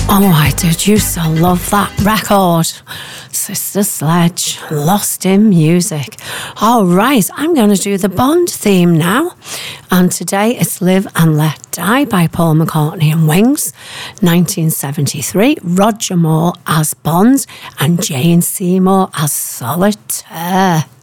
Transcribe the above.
Oh, I did used to love that record. Sister Sledge, Lost in Music. All right, I'm going to do the Bond theme now. And today it's Live and Let Die by Paul McCartney and Wings. 1973, Roger Moore as Bond and Jane Seymour as Solitaire.